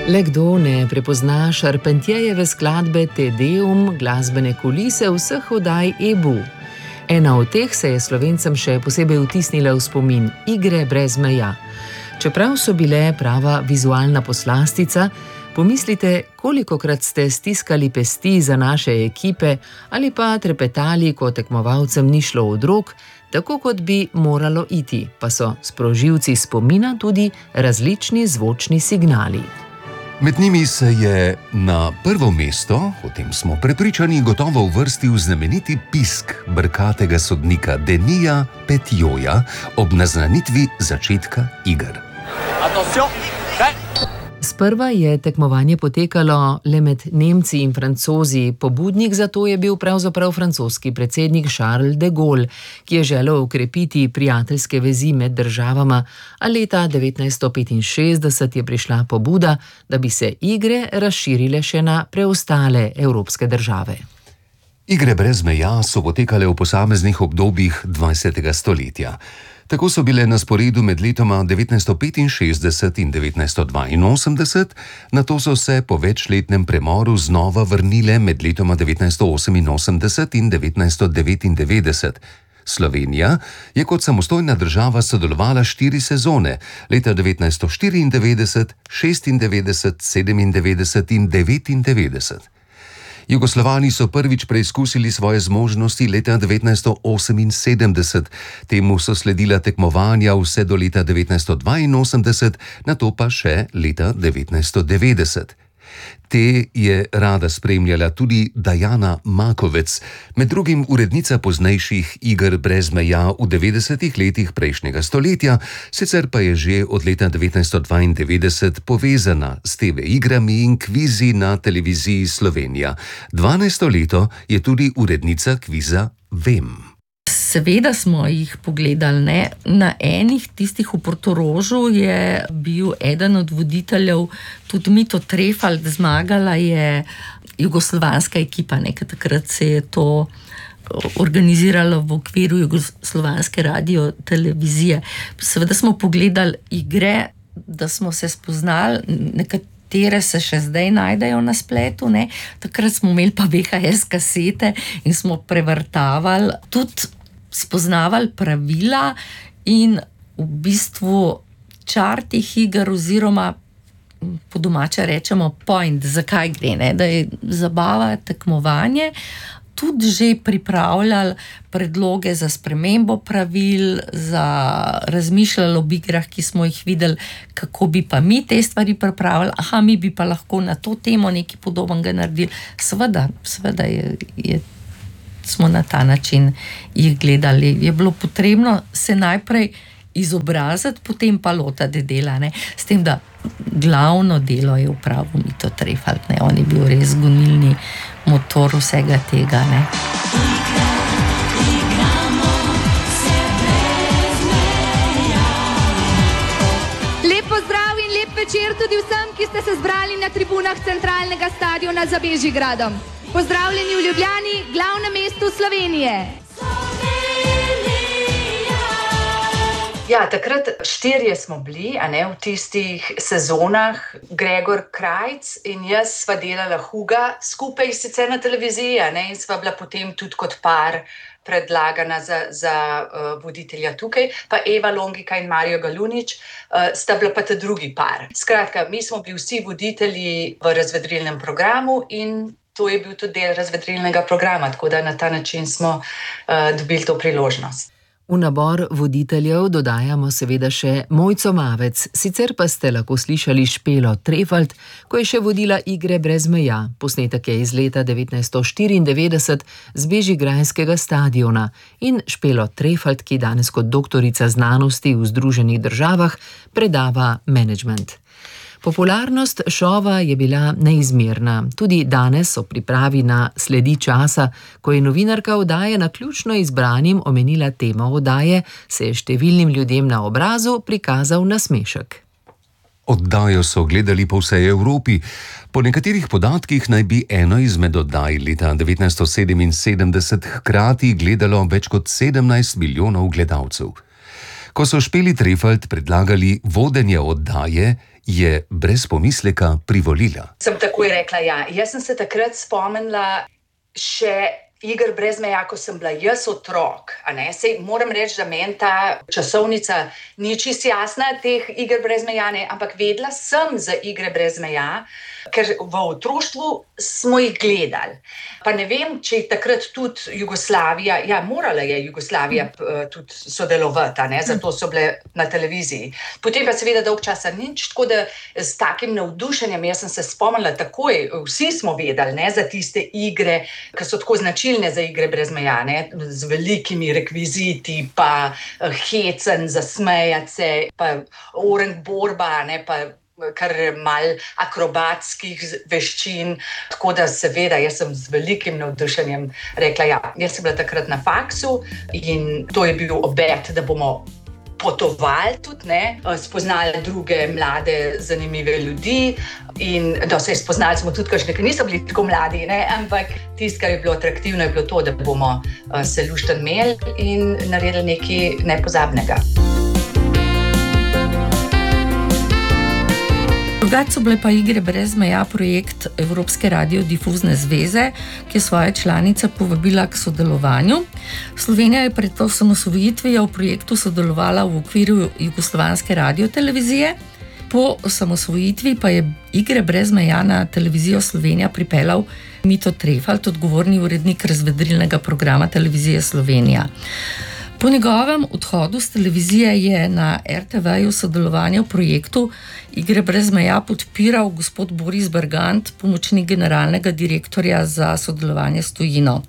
Le kdo ne prepozna Charpentierjeve skladbe Te Deum, glasbene kulise vseh oddaj EBU. Ena od teh se je Slovencem še posebej vtisnila v spomin: Igre brez meja. Čeprav so bile prava vizualna poslastica, pomislite, kolikokrat ste stiskali pesti za naše ekipe ali pa trepetali, ko tekmovalcem ni šlo od rok, tako kot bi moralo iti, pa so sprožilci spomina tudi različni zvočni signali. Med njimi se je na prvo mesto, o tem smo prepričani, gotovo uvrstil znameniti pisk brkatega sodnika Denija Petjoja ob naznanitvi začetka iger. Sprva je tekmovanje potekalo le med Nemci in Francozi, pobudnik za to je bil pravzaprav francoski predsednik Charles de Gaulle, ki je želel okrepiti prijateljske vezi med državama, a leta 1965 je prišla pobuda, da bi se igre razširile še na preostale evropske države. Igre brez meja so potekale v posameznih obdobjih 20. stoletja. Tako so bile na sporedu med letoma 1965 in 1982, nato so se po večletnem premoru znova vrnile med letoma 1988 in 1999. Slovenija je kot samostojna država sodelovala 4 sezone, leta 1994, 1996, 1997 in 1999. Jugoslovani so prvič preizkusili svoje zmožnosti leta 1978, temu so sledila tekmovanja vse do leta 1982, nato pa še leta 1990. Te je rada spremljala tudi Dajana Makovec, med drugim urednica poznejših Iger brez meja v 90. letih prejšnjega stoletja, sicer pa je že od leta 1992 povezana s TV igrami in kvizi na televiziji Slovenija. 12. leto je tudi urednica kviza Vem. Seveda smo jih pogledali, ne? Na enih tistih v Portorožu je bil eden od voditeljev, tudi Mito Trefalt, zmagala je jugoslovanska ekipa, nekaj takrat se je to organiziralo v okviru jugoslovanske radiotelevizije. Seveda smo pogledali igre, da smo se spoznali, nekatere se še zdaj najdejo na spletu, ne? Takrat smo imeli pa VHS kasete in smo prevrtavali, tudi spoznavali pravila in v bistvu čar teh iger oziroma po domače rečemo point, zakaj gre, ne? Da je zabava, tekmovanje, tudi že pripravljali predloge za spremembo pravil, za razmišljali o igrah, ki smo jih videli, kako bi pa mi te stvari pripravili, mi bi pa lahko na to temo nekaj podobnega naredili. Seveda smo na ta način jih gledali. Je bilo potrebno se najprej izobraziti, potem pa lotati dela, ne? S tem, da glavno delo je upravil Mito Trefalt, ne? On je bil res gonilni motor vsega tega, ne? Lep pozdrav in lep večer tudi vsem, ki ste se zbrali na tribunah centralnega stadiona za Bežigradom. Pozdravljeni v Ljubljani, glavnem mestu Slovenije. Ja, takrat 4 smo bili, v tistih sezonah. Gregor Krajc in jaz sva delala Huga, skupaj sicer na televiziji, in sva bila potem tudi kot par predlagana za voditelja tukaj, pa Eva Longika in Mario Galunič sta bila pa ta drugi par. Skratka, mi smo bili vsi voditelji v razvedrilnem programu in to je bil tudi del razvedrilnega programa, tako da na ta način smo dobili to priložnost. V nabor voditeljev dodajamo seveda še Mojco Mavec, sicer pa ste lahko slišali Špelo Trefalt, ko je še vodila Igre brez meja. Posnetek je iz leta 1994 z bežigrajskega stadiona in Špelo Trefalt, ki danes kot doktorica znanosti v Združenih državah predava menedžment. Popularnost šova je bila neizmerna. Tudi danes o pripravi na Sledi časa, ko je novinarka oddaje naključno izbranim omenila temo oddaje, se je številnim ljudem na obrazu prikazal nasmešek. Oddajo so gledali po vsej Evropi. Po nekaterih podatkih naj bi eno izmed oddaj leta 1977 hkrati gledalo več kot 17 milijonov gledalcev. Ko so Špeli Trefalt predlagali vodenje oddaje, je brez pomisleka privolila. Sem takoj rekla ja. Jaz sem se takrat spomnila še Iger brez meja, ko sem bila jaz otrok. Sej moram reči, da meni ta časovnica ni čisto jasna, teh Iger brez meja, ampak vedela sem za Igre brez meja, ker v otroštvu smo jih gledali. Pa ne vem, če je takrat tudi Jugoslavija, morala je Jugoslavija tudi sodelovati, zato so bile na televiziji. Potem pa seveda dolg časa nič, tako da s takim navdušenjem, jaz sem se spomnila takoj, vsi smo vedeli za tiste igre, ki so tako značilne za Igre brez meja, z velikimi rekviziti, pa hecen, zasmejati se, pa orang borba, pa kar mal akrobatskih veščin, tako da seveda jaz sem z velikim navdušenjem rekla ja. Jaz sem bila takrat na faksu in to je bil obet, da bomo potovali tudi, spoznali druge mlade, zanimive ljudi in spoznali smo tudi kakšne, ki niso bili tako mladi, ampak tisto, kar je bilo atraktivno, je bilo to, da bomo se luštno imeli in naredili nekaj nepozabnega. Drugače so bile pa Igre brez meja projekt Evropske radiodifuzne zveze, ki je svoje članice povabila k sodelovanju. Slovenija je pred osamosvojitvijo v projektu sodelovala v okviru jugoslovanske radiotelevizije. Po osamosvojitvi pa je Igre brez meja na televizijo Slovenija pripeljal Mito Trefalt, odgovorni urednik razvedrilnega programa Televizije Slovenija. Po njegovem odhodu z televizije je na RTV-ju sodelovanje v projektu Igre brez meja podpiral gospod Boris Bergant, pomočnik generalnega direktorja za sodelovanje s tujino.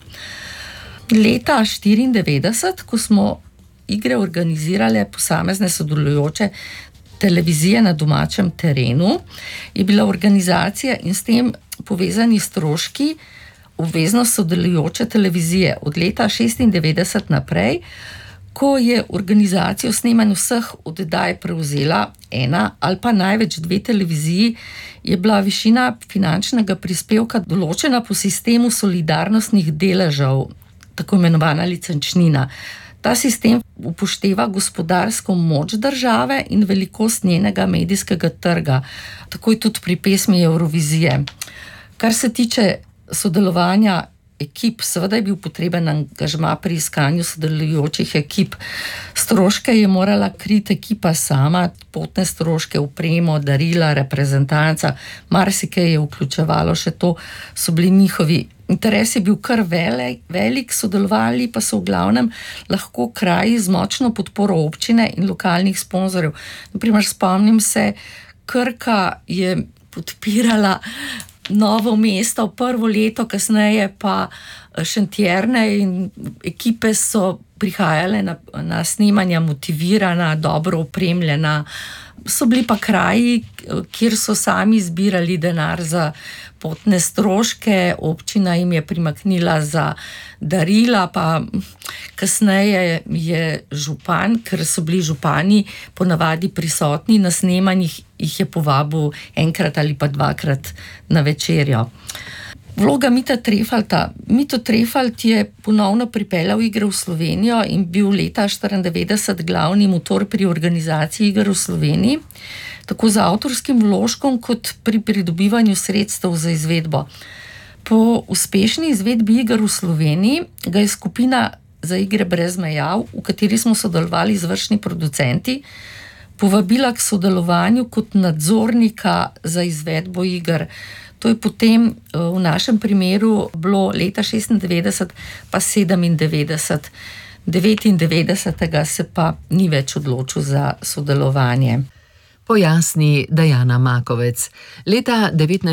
Leta 1994, ko smo igre organizirale posamezne sodelujoče televizije na domačem terenu, je bila organizacija in s tem povezani stroški obveznost sodelujoče televizije od leta 1996 naprej, ko je organizacijo snemanja vseh oddaj prevzela ena ali pa največ dve televiziji, je bila višina finančnega prispevka določena po sistemu solidarnostnih deležev, tako imenovana licenčnina. Ta sistem upošteva gospodarsko moč države in velikost njenega medijskega trga, tako je tudi pri pesmi Eurovizije. Kar se tiče sodelovanja ekip, seveda je bil potreben angažma pri iskanju sodelujočih ekip. Stroške je morala kriti ekipa sama, potne stroške, opremo, darila, reprezentanca, marsikaj je vključevalo še to, so bili njihovi. Interes je bil kar velik, sodelovali pa so v glavnem lahko kraji z močno podporo občine in lokalnih sponzorjev. Naprimer, spomnim se, Krka je podpirala Novo mesto prvo leto, kasneje pa Šentjerne in ekipe so prihajale na snemanja motivirana, dobro opremljena. So bili pa kraji, kjer so sami zbirali denar za potne stroške, občina jim je primaknila za darila, pa kasneje je župan, ker so bili župani ponavadi prisotni na snemanjih, jih je povabil enkrat ali pa dvakrat na večerjo. Vloga Mita Trefalta. Mito Trefalt je ponovno pripeljal igre v Slovenijo in bil leta 1994 glavni motor pri organizaciji iger v Sloveniji, tako z avtorskim vložkom kot pri pridobivanju sredstev za izvedbo. Po uspešni izvedbi iger v Sloveniji ga je skupina za Igre brez meja, v kateri smo sodelovali izvršni producenti, povabila k sodelovanju kot nadzornika za izvedbo iger. To je potem v našem primeru bilo leta 1996 pa 1997. 1999 se pa ni več odločil za sodelovanje. Pojasni Dajana Makovec. Leta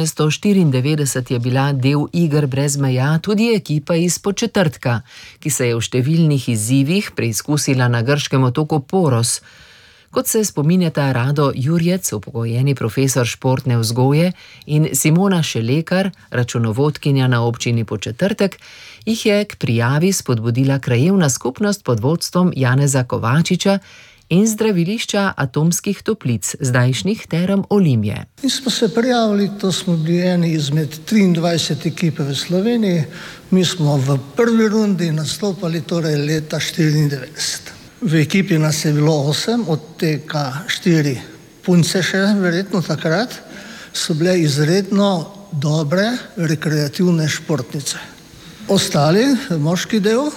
1994 je bila del Iger brez meja tudi ekipa iz Podčetrtka, ki se je v številnih izzivih preizkusila na grškem otoku Poros. Kot se spominjata Rado Jurjec, upokojeni profesor športne vzgoje, in Simona Šelekar, računovodkinja na občini Podčetrtek, jih je k prijavi spodbudila krajevna skupnost pod vodstvom Janeza Kovačiča in zdravilišča Atomskih toplic, zdajšnjih Term Olimje. Mi smo se prijavili, to smo bili eni izmed 23 ekipe v Sloveniji. Mi smo v prvi rundi nastopali torej leta 1994. V ekipi nas je bilo 8, od tega 4 punce še verjetno takrat, so bile izredno dobre rekreativne športnice. Ostali, moški del,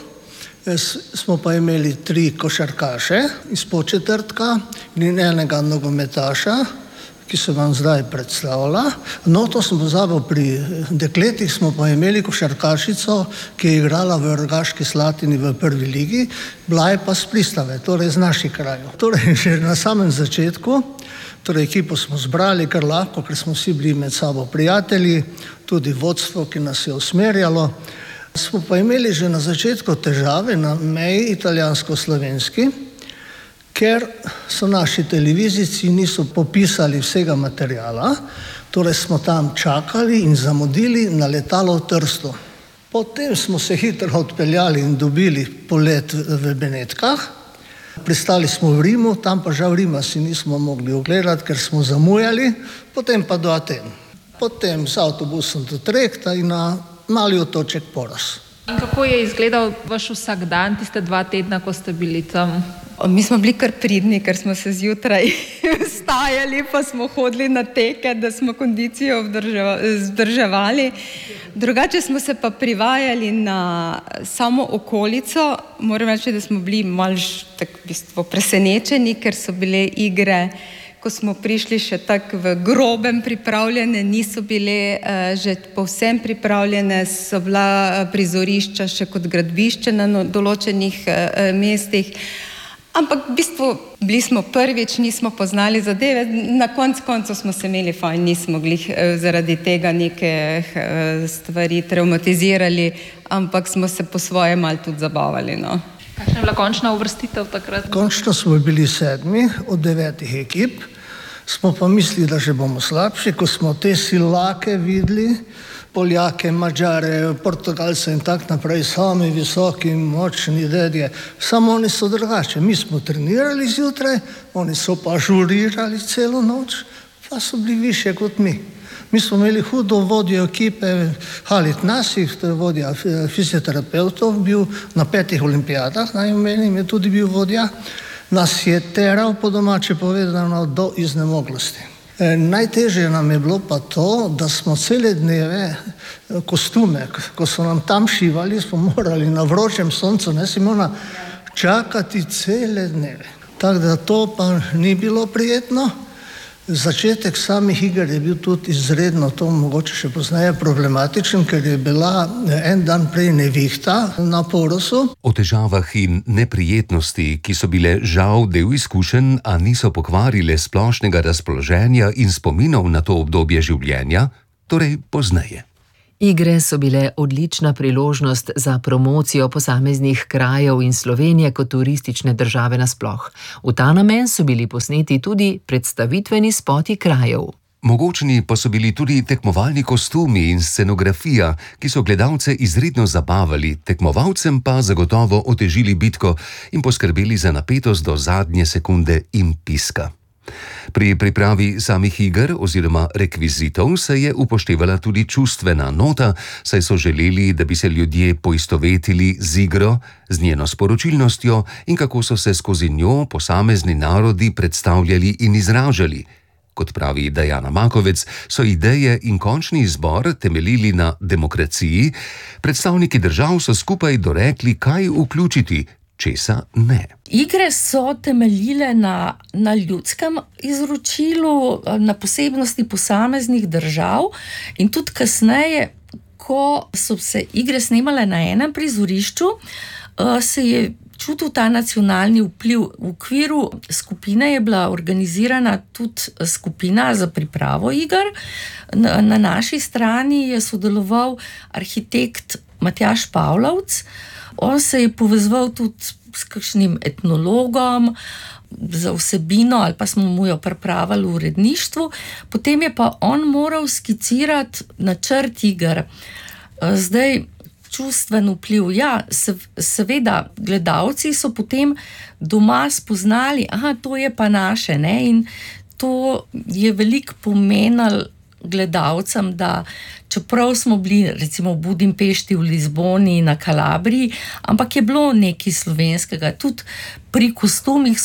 smo pa imeli 3 košarkaše iz Podčetrtka in enega nogometaša, ki se vam zdaj predstavlja. No, to sem pozabil, pri dekletih smo pa imeli košarkašico, ki je igrala v Rogaški Slatini v 1. ligi, bila je pa s Pristave, torej z naših krajev. Torej, že na samem začetku, torej ekipo smo zbrali kar lahko, ker smo vsi bili med sabo prijatelji, tudi vodstvo, ki nas je usmerjalo. Smo pa imeli že na začetku težave na meji italijansko-slovenski, ker so naši televizijci niso popisali vsega materijala, torej smo tam čakali in zamudili na letalo v Trstu. Potem smo se hitro odpeljali in dobili polet v Benetkah, pristali smo v Rimu, tam pa žal Rima si nismo mogli ogledati, ker smo zamujali, potem pa do Aten. Potem z avtobusom do Trehta in na mali otoček Poros. In kako je izgledal vaš vsak dan, tiste 2 tedna, ko ste bili tam? Mi smo bili kar pridni, ker smo se zjutraj vstajali, pa smo hodili na teke, da smo kondicijo vzdrževali. Drugače smo se pa privajali na samo okolico. Moram reči, da smo bili malo tako v bistvu presenečeni, ker so bile igre, ko smo prišli še tako v grobem pripravljene, niso bile že povsem pripravljene, so bila prizorišča še kot gradbišče na določenih mestih. Ampak v bistvu bili smo prvič, nismo poznali zadeve, na koncu smo se imeli fajn, nismo glih zaradi tega neke stvari traumatizirali, ampak smo se po svoje malo tudi zabavali. No. Kakšna je bila končna uvrstitev takrat? Končno smo bili 7 od 9 ekip, smo pa mislili, da že bomo slabši, ko smo te silake videli, Poljake, Mađare, Portugalce in tak naprej, sami visoki, močni dedje. Samo oni so drugače. Mi smo trenirali zjutraj, oni so pa žurirali celo noč, pa so bili više kot mi. Mi smo imeli hudo vodjo ekipe, Halit Nasih, to je vodja fizioterapeutov, bil na 5 olimpijadah, naj omenim, je tudi bil vodja. Nas je teral, po domače povedano, do iznemoglosti. Najtežje nam je bilo pa to, da smo cele dneve kostume, ko so nam tam šivali, smo morali na vročem soncu, ne Simona, čakati cele dneve. Tako da to pa ni bilo prijetno. Začetek samih iger je bil tudi izredno, to mogoče še pozneje problematičen, ker je bila en dan prej nevihta na Porosu. O težavah in neprijetnosti, ki so bile žal del izkušenj, a niso pokvarile splošnega razpoloženja in spominov na to obdobje življenja, torej pozneje. Igre so bile odlična priložnost za promocijo posameznih krajev in Slovenije kot turistične države nasploh. V ta namen so bili posneti tudi predstavitveni spoti krajev. Mogočni pa so bili tudi tekmovalni kostumi in scenografija, ki so gledalce izredno zabavali, tekmovalcem pa zagotovo otežili bitko in poskrbeli za napetost do zadnje sekunde in piska. Pri pripravi samih iger oziroma rekvizitov se je upoštevala tudi čustvena nota, saj so želeli, da bi se ljudje poistovetili z igro, z njeno sporočilnostjo in kako so se skozi njo posamezni narodi predstavljali in izražali. Kot pravi Dajana Makovec, so ideje in končni izbor temeljili na demokraciji, predstavniki držav so skupaj dorekli, kaj vključiti, česa ne. Igre so temeljile na ljudskem izročilu, na posebnosti posameznih držav in tudi kasneje, ko so se igre snemale na enem prizorišču, se je čutil ta nacionalni vpliv. V okviru skupine je bila organizirana tudi skupina za pripravo iger. Na naši strani je sodeloval arhitekt Matjaž Pavlovc. On se je povezoval tudi s kakšnim etnologom za vsebino ali pa smo mu jo pripravili v uredništvu. Potem je pa on moral skicirati načrt iger. Zdaj, čustven vpliv, ja, seveda, gledalci so potem doma spoznali, to je pa naše, ne, in to je veliko pomenilo gledalcem, da čeprav smo bili recimo v Budimpešti, v Lizboni, na Kalabriji, ampak je bilo nekaj slovenskega. Tudi pri kostumi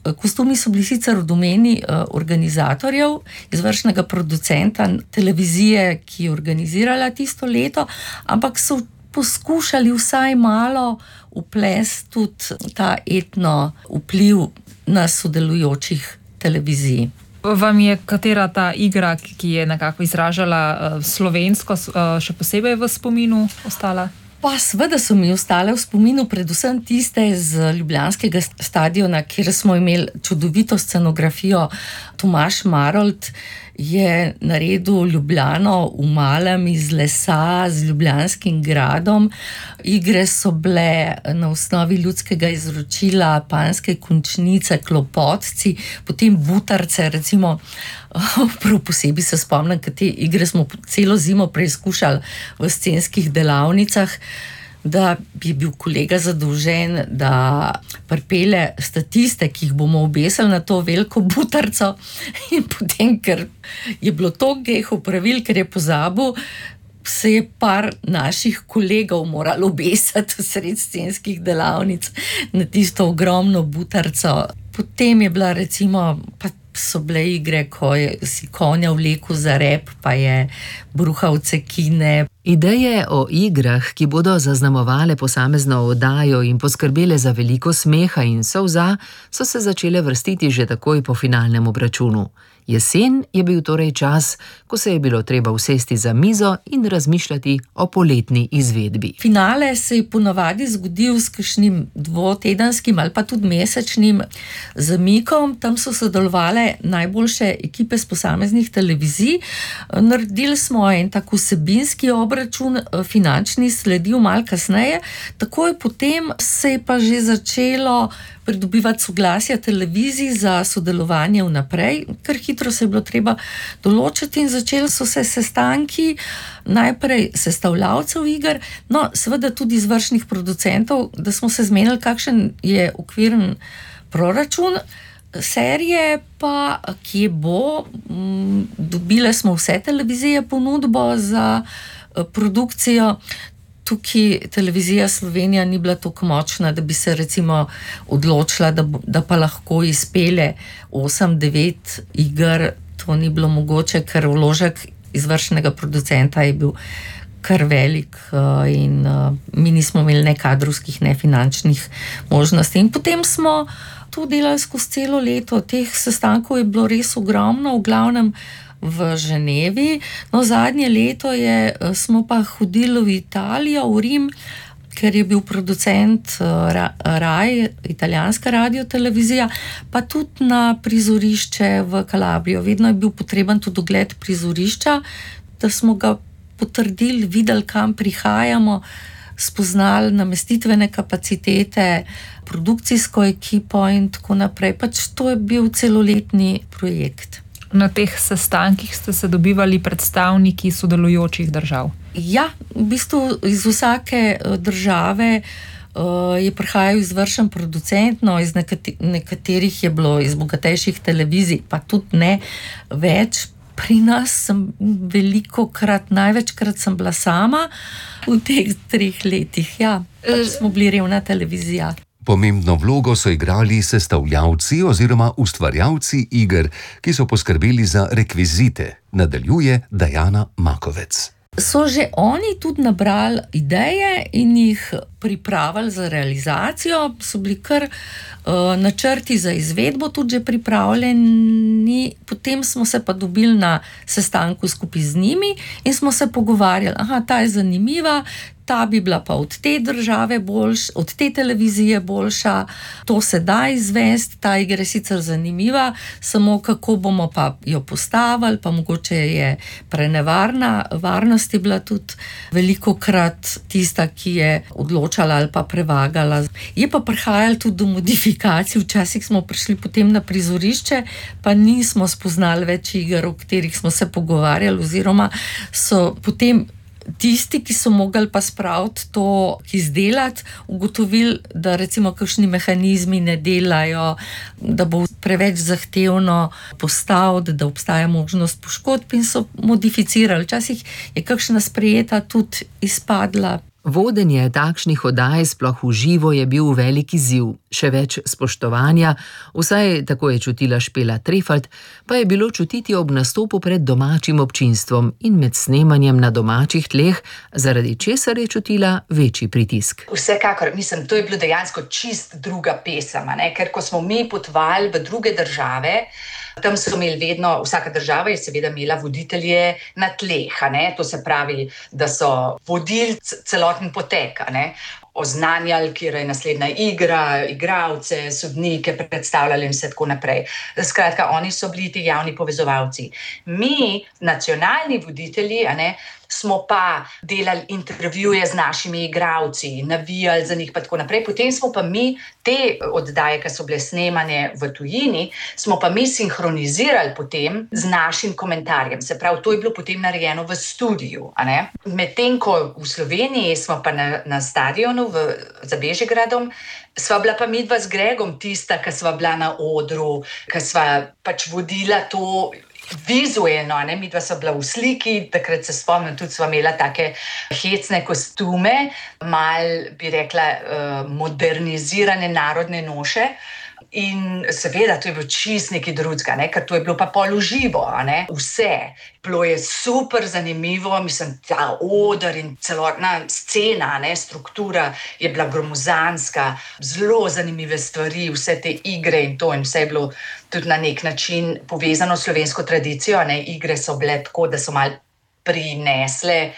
so bili sicer v domeni organizatorjev, izvršnega producenta televizije, ki je organizirala tisto leto, ampak so poskušali vsaj malo vplesti tudi ta etno vpliv na sodelujočih televizij. Vam je katera ta igra, ki je nekako izražala slovensko, še posebej v spominu ostala? Pa seveda so mi ostale v spominu predvsem tiste z ljubljanskega stadiona, kjer smo imeli čudovito scenografijo. Tomaž Marolt je naredil Ljubljano v malem iz lesa z ljubljanskim gradom. Igre so bile na osnovi ljudskega izročila, Panske končnice, Klopotci, potem Butarce, recimo. Prav posebej se spomnim, ker te igre smo celo zimo preizkušali v scenskih delavnicah, da bi bil kolega zadolžen, da pripelje statiste, ki jih bomo obesili na to veliko butarco, in potem, ker je bilo toliko grehov pravil, ker je pozabil, se je par naših kolegov moralo obesiti v sred scenskih delavnic na tisto ogromno butarco. Potem je bila recimo, pa so bile igre, ko je si konja vlekel za rep, pa je bruhal cekine. Ideje o igrah, ki bodo zaznamovale posamezno oddajo in poskrbele za veliko smeha in solza, so se začele vrstiti že takoj po finalnem obračunu. Jesen je bil torej čas, ko se je bilo treba usesti za mizo in razmišljati o poletni izvedbi. Finale se je ponavadi zgodil s kakšnim dvotedenskim ali pa tudi mesečnim zamikom. Tam so sodelovale najboljše ekipe z posameznih televizij. Naredili smo en tak vsebinski obračun, finančni sledil malo kasneje. Takoj potem se je pa že začelo pridobivati soglasja televizij za sodelovanje vnaprej, ker hitro se je bilo treba določiti in začeli so se sestanki najprej sestavljavcev iger, no seveda tudi izvršnih producentov, da smo se zmenili, kakšen je okviren proračun serije, pa kje bo. Dobile smo vse televizije ponudbo za produkcijo. Tukaj televizija Slovenija ni bila tako močna, da bi se recimo odločila, da pa lahko izpelje 8-9 iger. To ni bilo mogoče, ker vložek izvršnega producenta je bil kar velik in mi nismo imeli ne kadrovskih, ne finančnih možnosti. In potem smo to delali skozi celo leto. Teh sestankov je bilo res ogromno, v glavnem v Ženevi. No, zadnje leto smo pa hodili v Italijo, v Rim, ker je bil producent RAI, italijanska radiotelevizija, pa tudi na prizorišče v Kalabrijo. Vedno je bil potreben tudi ogled prizorišča, da smo ga potrdili, videli, kam prihajamo, spoznali namestitvene kapacitete, produkcijsko ekipo in tako naprej. Pač to je bil celoletni projekt. Na teh sestankih ste se dobivali predstavniki sodelujočih držav? Ja, v bistvu iz vsake države je prihajal izvršen producent, no iz nekaterih je bilo iz bogatejših televizij, pa tudi ne več. Pri nas sem velikokrat, največkrat sem bila sama v teh 3 letih, ja, pač smo bili revna televizija. Pomembno vlogo so igrali sestavljavci oziroma ustvarjalci iger, ki so poskrbeli za rekvizite, nadaljuje Dajana Makovec. So že oni tudi nabrali ideje in jih pripravili za realizacijo, so bili kar načrti za izvedbo tudi že pripravljeni, potem smo se pa dobili na sestanku skupaj z njimi in smo se pogovarjali, ta je zanimiva, ta bi bila pa od te države boljša, od te televizije boljša, to se da izvesti, ta igra je sicer zanimiva, samo kako bomo pa jo postavili, pa mogoče je prenevarna. Varnost je bila tudi velikokrat tista, ki je odločala ali pa prevagala. Je pa prihajalo tudi do modifikacij, včasih smo prišli potem na prizorišče, pa nismo spoznali več iger, o katerih smo se pogovarjali, oziroma so potem tisti, ki so mogli pa spraviti to izdelati, ugotovili, da recimo kakšni mehanizmi ne delajo, da bo preveč zahtevno postaviti, da obstaja možnost poškodb in so modificirali. Včasih je kakšna sprejeta tudi izpadla. Vodenje takšnih oddaj sploh v živo je bil velik izziv, še več spoštovanja, vsaj tako je čutila Špela Trefalt, pa je bilo čutiti ob nastopu pred domačim občinstvom in med snemanjem na domačih tleh, zaradi česar je čutila večji pritisk. Vsekakor, mislim, to je bilo dejansko čist druga pesem, ker ko smo mi potovali v druge države, tam so imeli vedno, vsaka država je seveda imela voditelje na tleh, to se pravi, da so vodili celoten potek, oznanjali, kjer je naslednja igra, igralce, sodnike predstavljali in vse tako naprej. Skratka, oni so bili ti javni povezovalci. Mi, nacionalni voditelji, smo pa delali intervjuje z našimi igralci, navijali za njih pa tako naprej. Potem smo pa mi te oddaje, ki so bile snemane v tujini, smo pa mi sinhronizirali potem z našim komentarjem. Se pravi, to je bilo potem narejeno v studiu. Medtem ko v Sloveniji smo pa na stadionu za Bežigradom, sva bila pa midva z Gregom tista, ki sva bila na odru, ki sva pač vodila to vizualno, midva sva bila v sliki, takrat se spomnim, tudi sva imela take hecne kostume, mal bi rekla modernizirane narodne noše. In seveda, to je bilo čist nekaj drugega, ker to je bilo pa pol v živo, vse. Bilo je super zanimivo, mislim, ta oder in celotna scena, struktura je bila gromozanska, zelo zanimive stvari, vse te igre in to, in vse je bilo tudi na nek način povezano s slovensko tradicijo, igre so bile tako, da so malo prinesle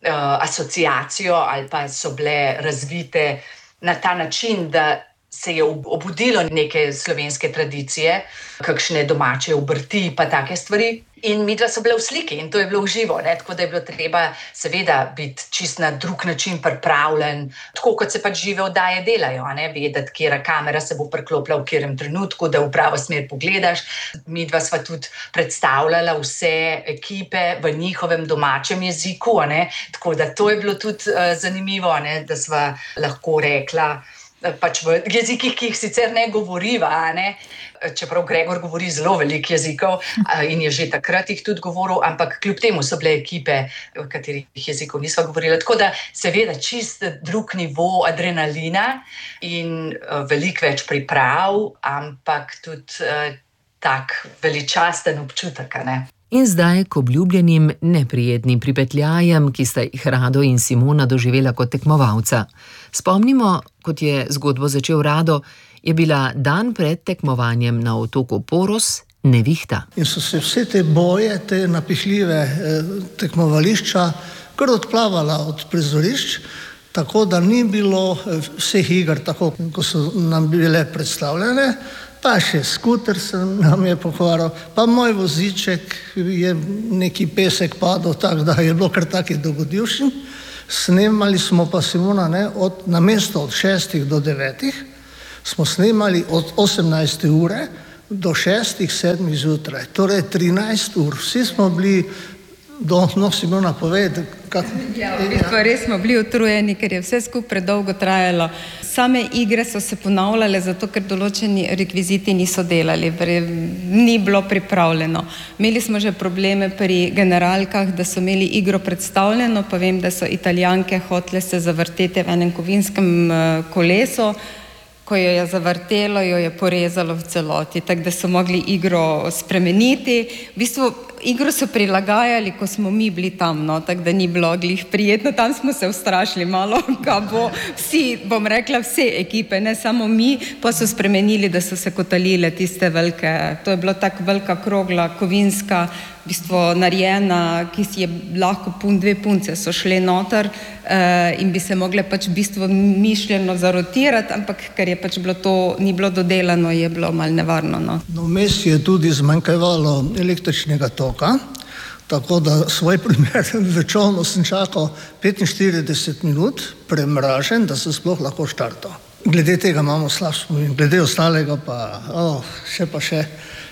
asociacijo ali pa so bile razvite na ta način, da se je obudilo neke slovenske tradicije, kakšne domače obrti pa take stvari. In midva so bile v sliki in to je bilo v živo, tako da je bilo treba seveda biti čist na drug način pripravljen, tako kot se pač žive oddaje delajo, vedeti, kjera kamera se bo priklopila v katerem trenutku, da v pravo smer pogledaš. Midva sva tudi predstavljala vse ekipe v njihovem domačem jeziku, tako da to je bilo tudi zanimivo, da sva lahko rekla, pač v jezikih, ki jih sicer ne govoriva, čeprav Gregor govori zelo veliko jezikov in je že takrat jih tudi govoril, ampak kljub temu so bile ekipe, v katerih jezikov nisva govorila. Tako da seveda čist drug nivo adrenalina in veliko več priprav, ampak tudi tak veličasten občutek, In zdaj k obljubljenim neprijetnim pripetljajem, ki sta jih Rado in Simona doživela kot tekmovalca. Spomnimo, kot je zgodbo začel Rado, je bila dan pred tekmovanjem na otoku Poros nevihta. In so se vse te boje, te napihljive tekmovališča kar odplavala od prizorišč, tako da ni bilo vseh iger tako, ko so nam bile predstavljene. Pa še skuter se nam je pokvaril, pa moj voziček je neki pesek padel, tako da je bilo kar taki dogodivšin. Snemali smo pa Simona, namesto od 6 do 9, smo snemali od 18 ure do 6, 7 zjutraj, torej 13 ur. Vsi smo bili Simona povedi. Res smo bili utrujeni, ker je vse skupaj predolgo trajalo. Same igre so se ponavljale, zato ker določeni rekviziti niso delali, ni bilo pripravljeno. Imeli smo že probleme pri generalkah, da so imeli igro predstavljeno, pa vem, da so Italijanke hotele se zavrteti v enem kovinskem kolesu. Ko jo je zavrtelo, jo je porezalo v celoti, tako da so mogli igro spremeniti. V bistvu igro so prilagajali, ko smo mi bili tam, tako da ni bilo glih prijetno. Tam smo se ustrašili malo, kaj bo vsi, bom rekla, vse ekipe, ne samo mi, pa so spremenili, da so se kotalile tiste velike. To je bila tako velika krogla, kovinska, v bistvu narejena, ki si je lahko 2 punce so šle noter in bi se mogle pač v bistvu mišljeno zarotirati, ampak ker je pač bilo to, ni bilo dodelano, je bilo malo nevarno. Vmes je tudi zmanjkevalo električnega toka, tako da svoj primer v čolnu sem čakal 45 minut premražen, da se sploh lahko štartal. Glede tega imamo slab spomin, glede ostalega pa še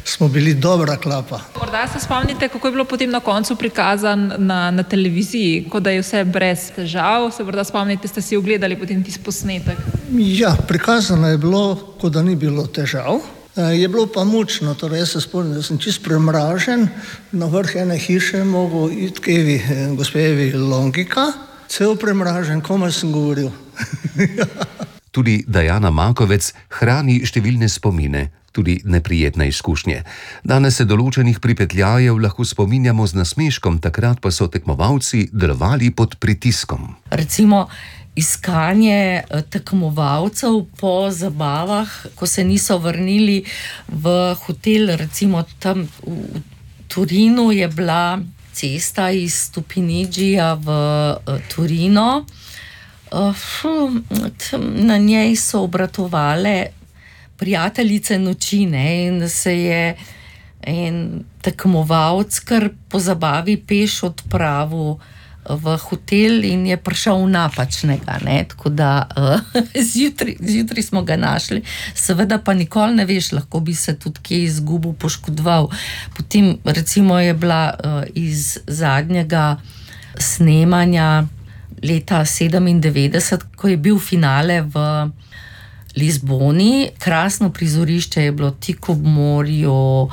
smo bili dobra klapa. Morda se spomnite, kako je bilo potem na koncu prikazan na televiziji, kot da je vse brez težav. Se morda spomnite, ste si ogledali potem tisti posnetek? Ja, prikazano je bilo, kot da ni bilo težav. Je bilo pa mučno, torej jaz se spomnim, da sem čist premražen, na vrh ene hiše mogel iti k Evi, gospe Evi Longika, cel premražen, komaj sem govoril. Tudi Dajana Makovec hrani številne spomine, tudi neprijetne izkušnje. Danes se določenih pripetljajev lahko spominjamo z nasmeškom, takrat pa so tekmovalci delovali pod pritiskom. Recimo iskanje tekmovalcev po zabavah, ko se niso vrnili v hotel, recimo tam v Torinu je bila cesta iz Stupinidžija v Torino. Na njej so obratovale prijateljice noči, ne, in se je en tekmovalec kar po zabavi peš odpravil v hotel in je prišel napačnega, ne, tako da zjutraj smo ga našli, seveda pa nikoli ne veš, lahko bi se tudi kje izgubil, poškodoval. Potem recimo je bila iz zadnjega snemanja leta 1997, ko je bil finale v Lizboni, krasno prizorišče je bilo tik ob morju,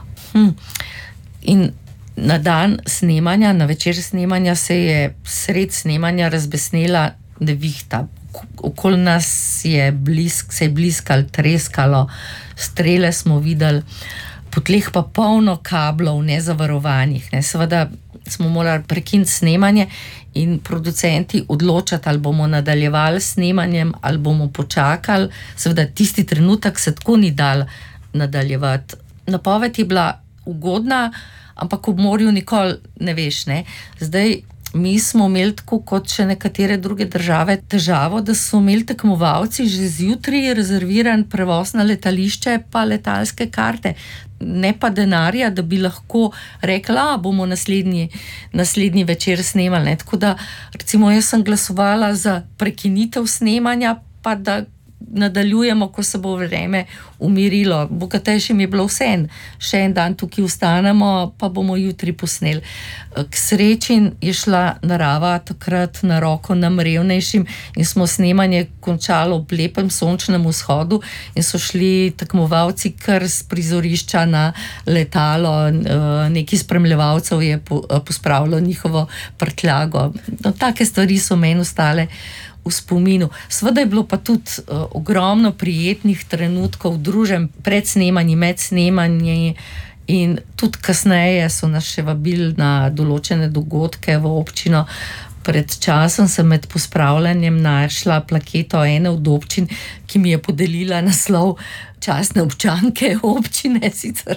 in na dan snemanja, na večer snemanja se je sred snemanja razbesnela nevihta. Okoli nas se je bliskalo, treskalo, strele smo videli, po tleh pa polno kablov, nezavarovanih, ne. Seveda smo morali prekiniti snemanje in producenti odločati, ali bomo nadaljevali s snemanjem, ali bomo počakali. Seveda tisti trenutek se tako ni dal nadaljevati. Napoved je bila ugodna, ampak ob morju nikoli ne veš, ne. Zdaj, mi smo imeli tako kot še nekatere druge države težavo, da so imeli tekmovalci že zjutraj rezerviran prevoz na letališče pa letalske karte, ne pa denarja, da bi lahko rekla, bomo naslednji večer snemali, ne. Tako da, recimo, jaz sem glasovala za prekinitev snemanja, pa da nadaljujemo, ko se bo vreme umirilo. Bogatejšim je bilo vseeno, še en dan tukaj ostanemo, pa bomo jutri posneli. K sreči je šla narava takrat na roko nam revnejšim in smo snemanje končali ob lepem sončnem vzhodu in so šli tekmovalci kar z prizorišča na letalo, neki spremljevalcev je pospravilo njihovo prtljago. No, take stvari so meni ostale v spominu. Seveda je bilo pa tudi ogromno prijetnih trenutkov, druženj pred snemanji, med snemanji in tudi kasneje so nas še vabili na določene dogodke v občino. Pred časom sem med pospravljanjem našla plaketo ene od občin, ki mi je podelila naslov častne občanke občine, sicer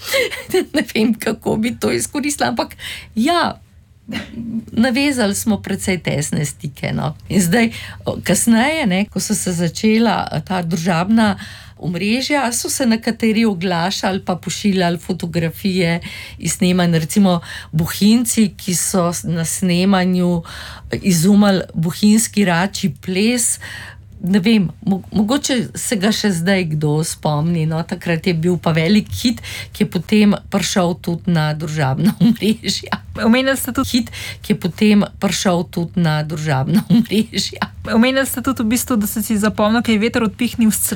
ne vem, kako bi to izkoristila, ampak ja, navezali smo precej tesne stike, no. In zdaj, kasneje, ne, ko so se začela ta družabna omrežja, so se nekateri oglašali pa pošiljali fotografije iz snemanj, recimo Bohinjci, ki so na snemanju izumili bohinjski račji ples. Ne vem, mogoče se ga še zdaj kdo spomni, no, takrat je bil pa velik hit, ki je potem prišel tudi na družabna omrežja. Omenili ste tudi hit, ki je potem prišel tudi na družabna omrežja. Omenili ste tudi v bistvu, da ste si zapomnili, kaj je veter odpihnil